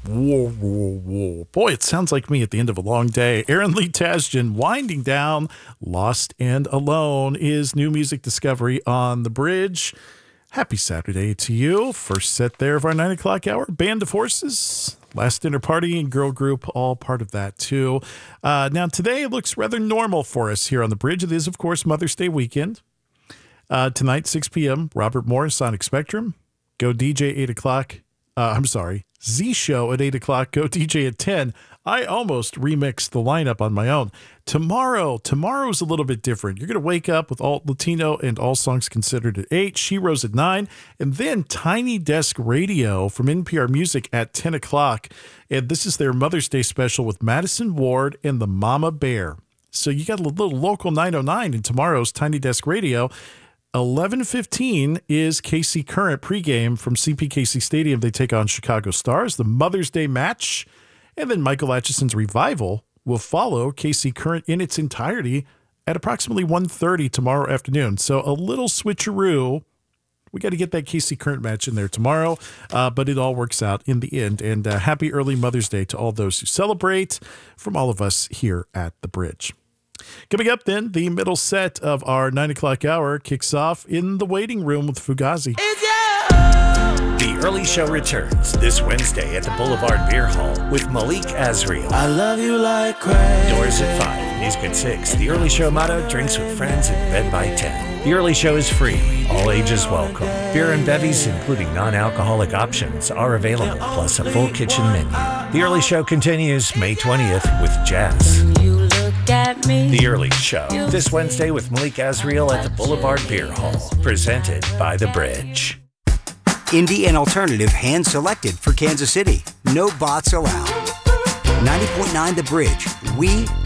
Whoa, whoa, whoa. Boy, it sounds like me at the end of a long day. Aaron Lee Tasjan winding down Lost and Alone is new music discovery on the bridge. Happy Saturday to you. First set there of our 9 o'clock hour. Band of Horses, Last Dinner Party, and Girl Group, all part of that too. Now, today looks rather normal for us here on the bridge. It is, of course, Mother's Day weekend. Tonight, 6 p.m., Robert Morris, Sonic Spectrum. Go DJ 8 o'clock. Z Show at 8 o'clock. Go DJ at 10. I almost remixed the lineup on my own. Tomorrow's a little bit different. You're going to wake up with Alt Latino and All Songs Considered at 8. She Rose at 9. And then Tiny Desk Radio from NPR Music at 10 o'clock. And this is their Mother's Day special with Madison Ward and the Mama Bear. So you got a little local 909 in tomorrow's Tiny Desk Radio. 11:15 is KC Current pregame from CPKC Stadium. They take on Chicago Stars, the Mother's Day match. And then Michael Atchison's Revival will follow KC Current in its entirety at approximately 1:30 tomorrow afternoon. So a little switcheroo. We got to get that KC Current match in there tomorrow, but it all works out in the end. And happy early Mother's Day to all those who celebrate from all of us here at the Bridge. Coming up then, the middle set of our 9 o'clock hour kicks off in the waiting room with Fugazi. The early show returns this Wednesday at the Boulevard Beer Hall with Malik Azriel. I love you like crazy. Doors at 5, music at 6. The early show motto, drinks with friends and bed by 10. The early show is free. All ages welcome. Beer and bevies, including non-alcoholic options, are available, plus a full kitchen menu. The early show continues May 20th with jazz. The Early Show, this Wednesday with Malik Azriel at the Boulevard Beer Hall, presented by The Bridge. Indie and alternative hand-selected for Kansas City. No bots allowed. 90.9 The Bridge. We